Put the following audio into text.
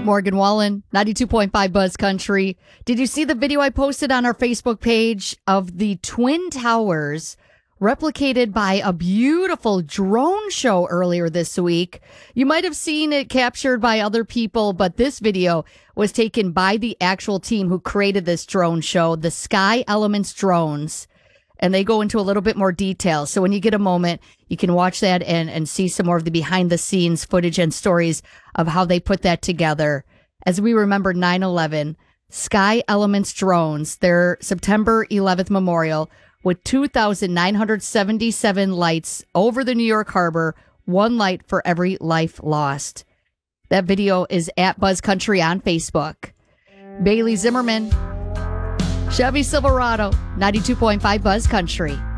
Morgan Wallen, 92.5 Buzz Country. Did you see the video I posted on our Facebook page of the Twin Towers replicated by a beautiful drone show earlier this week? You might have seen it captured by other people, but this video was taken by the actual team who created this drone show, the Sky Elements Drones. And they go into a little bit more detail. So when you get a moment, you can watch that and see some more of the behind the scenes footage and stories of how they put that together. As we remember 9/11, Sky Elements Drones, their September 11th memorial with 2,977 lights over the New York Harbor, one light for every life lost. That video is at Buzz Country on Facebook. Bailey Zimmerman, Chevy Silverado, 92.5 Buzz Country.